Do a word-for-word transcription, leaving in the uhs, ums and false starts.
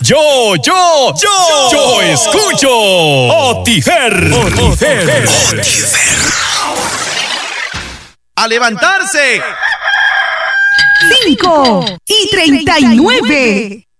Yo, yo, yo, yo escucho Otifer. Otifer. ¡A levantarse! Cinco y treinta y nueve.